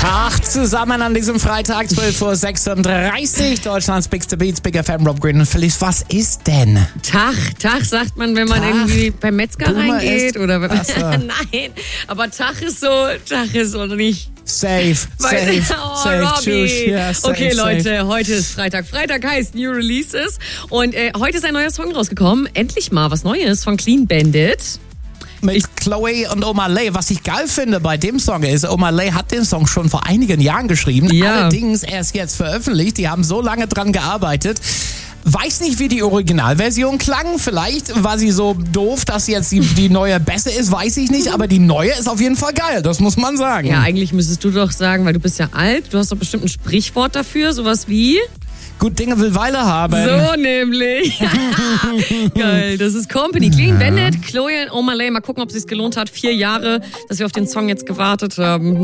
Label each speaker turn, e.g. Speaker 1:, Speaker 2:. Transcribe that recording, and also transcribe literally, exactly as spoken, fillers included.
Speaker 1: Tag zusammen an diesem Freitag, zwölf Uhr sechsunddreißig. Deutschlands Bigste Beats, Big F M, Rob Green und Felice. Was ist denn?
Speaker 2: Tag, Tag sagt man, wenn man
Speaker 1: Tag.
Speaker 2: irgendwie beim Metzger
Speaker 1: Boomer
Speaker 2: reingeht.
Speaker 1: ist-
Speaker 2: Oder
Speaker 1: Ach so.
Speaker 2: Nein, aber Tag ist so, Tag ist so nicht.
Speaker 1: Safe,
Speaker 2: Weil-
Speaker 1: safe,
Speaker 2: oh,
Speaker 1: safe,
Speaker 2: Robbie.
Speaker 1: tschüss. Ja, safe,
Speaker 2: okay,
Speaker 1: safe.
Speaker 2: Leute, heute ist Freitag. Freitag heißt New Releases. Und äh, heute ist ein neuer Song rausgekommen. Endlich mal was Neues von Clean Bandit.
Speaker 1: Mit Chloe und Omar Lay. Was ich geil finde bei dem Song ist, Omar Lay hat den Song schon vor einigen Jahren geschrieben.
Speaker 2: Ja.
Speaker 1: Allerdings erst jetzt veröffentlicht. Die haben so lange dran gearbeitet. Weiß nicht, wie die Originalversion klang. Vielleicht war sie so doof, dass jetzt die, die neue besser ist, weiß ich nicht. Aber die neue ist auf jeden Fall geil, das muss man sagen.
Speaker 2: Ja, eigentlich müsstest du doch sagen, weil du bist ja alt, du hast doch bestimmt ein Sprichwort dafür, sowas wie...
Speaker 1: Gut, Dinge will Weile haben.
Speaker 2: So nämlich. Geil, das ist Company. Clean Bandit, Chloe und Omar Lay. Mal gucken, ob es sich gelohnt hat. Vier Jahre, dass wir auf den Song jetzt gewartet haben.